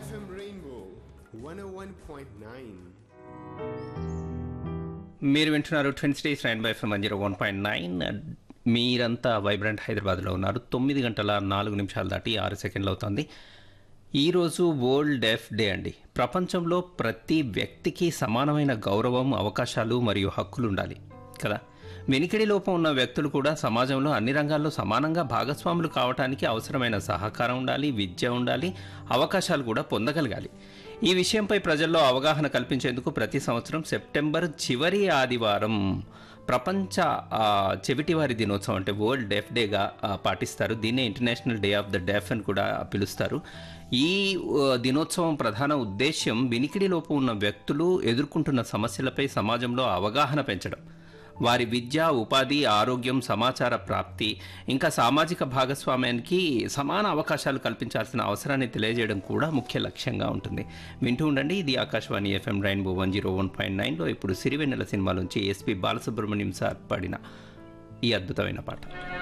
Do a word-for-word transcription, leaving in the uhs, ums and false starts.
F M Rainbow one oh one point nine. మీరు వింటున్నారు twenty days rain by FM one zero one point nine. మీరంతా vibrant హైదరాబాద్లో ఉన్నారు. తొమ్మిది గంటల నాలుగు నిమిషాలు దాటి ఆరు సెకండ్లు అవుతుంది. ఈరోజు వరల్డ్ డెఫ్ డే అండి. ప్రపంచంలో ప్రతి వ్యక్తికి సమానమైన గౌరవం, అవకాశాలు మరియు హక్కులు ఉండాలి కదా. వెనికిడి లోపం ఉన్న వ్యక్తులు కూడా సమాజంలో అన్ని రంగాల్లో సమానంగా భాగస్వాములు కావడానికి అవసరమైన సహకారం ఉండాలి, విద్య ఉండాలి, అవకాశాలు కూడా పొందగలగాలి. ఈ విషయంపై ప్రజల్లో అవగాహన కల్పించేందుకు ప్రతి సంవత్సరం సెప్టెంబర్ చివరి ఆదివారం ప్రపంచ చెవిటివారి దినోత్సవం అంటే వరల్డ్ డెఫ్ డేగా పాటిస్తారు. దీన్నే ఇంటర్నేషనల్ డే ఆఫ్ ద డెఫ్ అని కూడా పిలుస్తారు. ఈ దినోత్సవం ప్రధాన ఉద్దేశ్యం వినికిడి లోపం ఉన్న వ్యక్తులు ఎదుర్కొంటున్న సమస్యలపై సమాజంలో అవగాహన పెంచడం, వారి విద్య, ఉపాధి, ఆరోగ్యం, సమాచార ప్రాప్తి, ఇంకా సామాజిక భాగస్వామ్యానికి సమాన అవకాశాలు కల్పించాల్సిన అవసరాన్ని తెలియజేయడం కూడా ముఖ్య లక్ష్యంగా ఉంటుంది. వింటూ ఉండండి, ఇది Akashvani FM rainbow one zero one point నైన్లో ఇప్పుడు సిరివెన్నెల సినిమాలోంచి ఎస్పి బాలసుబ్రహ్మణ్యం సార్ పాడిన ఈ అద్భుతమైన పాట.